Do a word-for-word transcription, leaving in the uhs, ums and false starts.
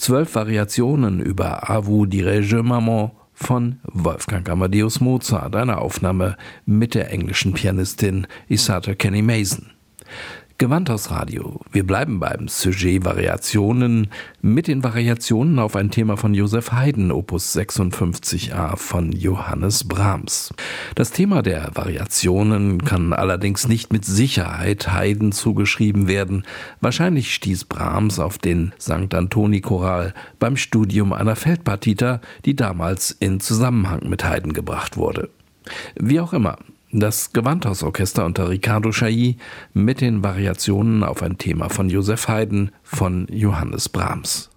Zwölf Variationen über A vous dirai-je maman von Wolfgang Amadeus Mozart, eine Aufnahme mit der englischen Pianistin Isata Kenny Mason. Gewandhausradio. Wir bleiben beim Sujet Variationen mit den Variationen auf ein Thema von Joseph Haydn, Opus sechsundfünfzig a von Johannes Brahms. Das Thema der Variationen kann allerdings nicht mit Sicherheit Haydn zugeschrieben werden. Wahrscheinlich stieß Brahms auf den Sankt Antoni-Choral beim Studium einer Feldpartita, die damals in Zusammenhang mit Haydn gebracht wurde. Wie auch immer. Das Gewandhausorchester unter Riccardo Chailly mit den Variationen auf ein Thema von Joseph Haydn von Johannes Brahms.